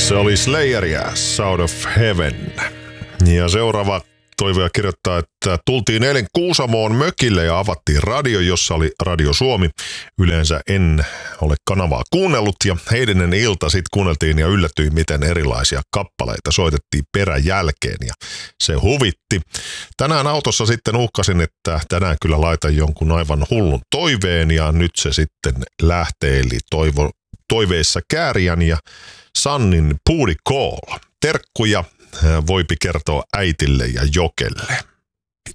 Se oli Slayeria, Sound of Heaven. Ja seuraava toivoja kirjoittaa, että tultiin eilen Kuusamoon mökille ja avattiin radio, jossa oli Radio Suomi. Yleensä en ole kanavaa kuunnellut ja heidenen ilta sitten kuunneltiin ja yllätyin, miten erilaisia kappaleita soitettiin peräjälkeen ja se huvitti. Tänään autossa sitten uhkasin, että tänään kyllä laitan jonkun aivan hullun toiveen ja nyt se sitten lähtee, eli toiveissa Kääriän ja Sannin Booty Call. Terkkuja voipi kertoa äitille ja Jokelle.